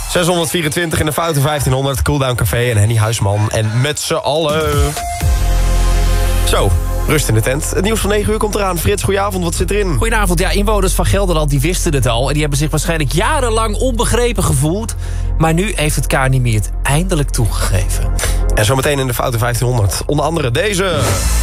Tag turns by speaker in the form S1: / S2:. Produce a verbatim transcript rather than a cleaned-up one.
S1: zeshonderdvierentwintig in de Foute vijftienhonderd. Cooldown Café en Henny Huisman. En met z'n allen... Zo, rust in de tent. Het nieuws van negen uur komt eraan. Frits, goedenavond, wat zit erin?
S2: Goedenavond, ja, inwoners van Gelderland die wisten het al. En die hebben zich waarschijnlijk jarenlang onbegrepen gevoeld. Maar nu heeft het K N M I het eindelijk toegegeven.
S1: En zometeen in de Foute vijftienhonderd. Onder andere deze...